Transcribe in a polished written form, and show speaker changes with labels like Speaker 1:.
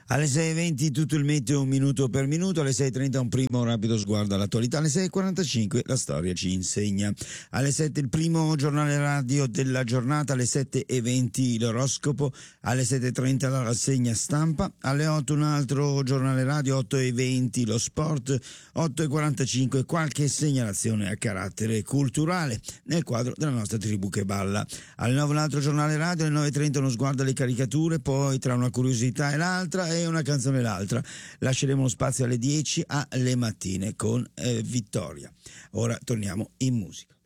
Speaker 1: Alle 6.20 tutto il meteo minuto per minuto, alle 6.30 un primo rapido sguardo all'attualità, alle 6.45 la storia ci insegna, alle 7 il primo giornale radio della giornata, alle 7.20 l'oroscopo, alle 7.30 la rassegna stampa, alle 8 un altro giornale radio, 8.20 lo sport, 8.45 qualche segnalazione a carattere culturale nel quadro della nostra tribù che balla, alle 9 un altro giornale radio, alle 9.30 uno sguardo alle caricature, poi tra una curiosità e l'altra e una canzone e l'altra lasceremo lo spazio alle 10 alle mattine con Vittoria. Ora torniamo in musica.